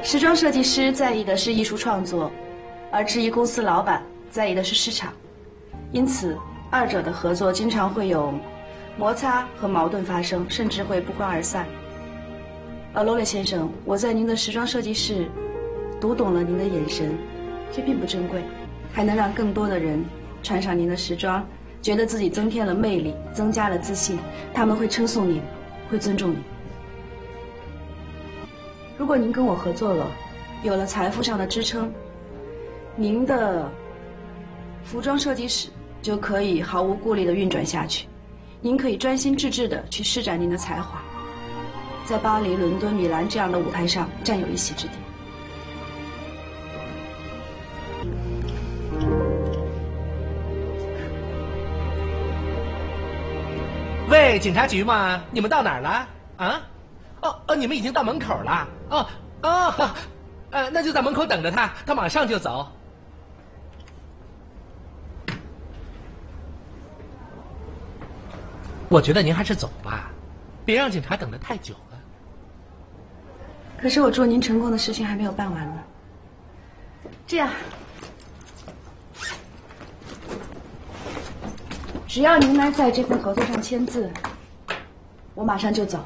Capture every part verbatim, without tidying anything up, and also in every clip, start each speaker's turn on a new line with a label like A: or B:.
A: 时装设计师在意的是艺术创作，而制衣公司老板在意的是市场，因此二者的合作经常会有摩擦和矛盾发生，甚至会不欢而散。而罗磊先生，我在您的时装设计室读懂了您的眼神，这并不珍贵，还能让更多的人穿上您的时装，觉得自己增添了魅力，增加了自信，他们会称颂您，会尊重您。如果您跟我合作了，有了财富上的支撑，您的服装设计室就可以毫无顾虑地运转下去，您可以专心致志地去施展您的才华，在巴黎、伦敦、米兰这样的舞台上占有一席之地。
B: 喂，警察局吗？你们到哪儿了？啊？哦哦，你们已经到门口了。哦哦，呃，那就在门口等着他，他马上就走。我觉得您还是走吧，别让警察等得太久了。
A: 可是我祝您成功的事情还没有办完呢。这样，只要您来在这份合作上签字，我马上就走。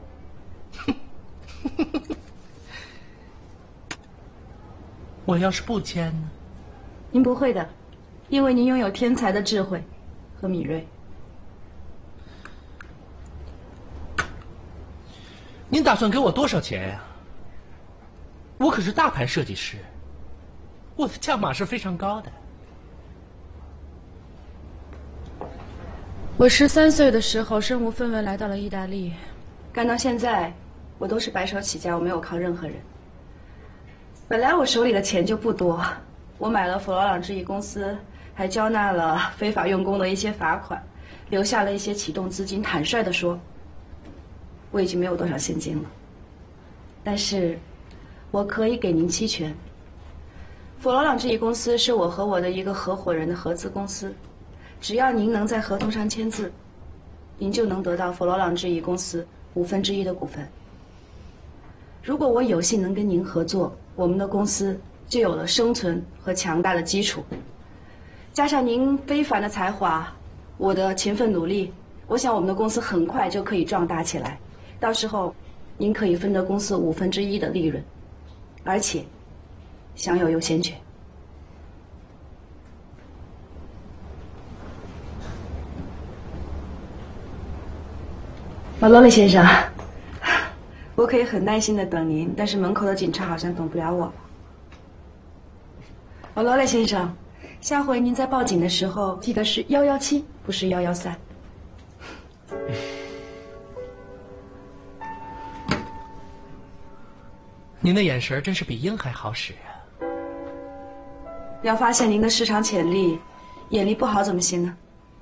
B: 我要是不签呢？
A: 您不会的，因为您拥有天才的智慧和敏锐。
B: 您打算给我多少钱呀？我可是大牌设计师，我的价码是非常高的。
A: 我十三岁的时候身无分文来到了意大利，干到现在，我都是白手起家，我没有靠任何人。本来我手里的钱就不多，我买了佛罗朗制衣公司，还交纳了非法用工的一些罚款，留下了一些启动资金。坦率地说，我已经没有多少现金了。但是，我可以给您期权。佛罗朗制衣公司是我和我的一个合伙人的合资公司，只要您能在合同上签字，您就能得到佛罗朗制衣公司五分之一的股份。如果我有幸能跟您合作，我们的公司就有了生存和强大的基础。加上您非凡的才华，我的勤奋努力，我想我们的公司很快就可以壮大起来。到时候，您可以分得公司五分之一的利润，而且享有优先权。马罗雷先生，我可以很耐心的等您，但是门口的警察好像等不了我了。马罗雷先生，下回您在报警的时候，记得是幺幺七，不是幺幺三。
B: 您的眼神真是比鹰还好使啊！
A: 要发现您的市场潜力，眼力不好怎么行呢？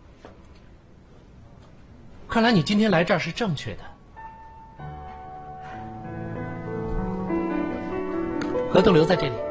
B: 看来你今天来这儿是正确的。合同留在这里。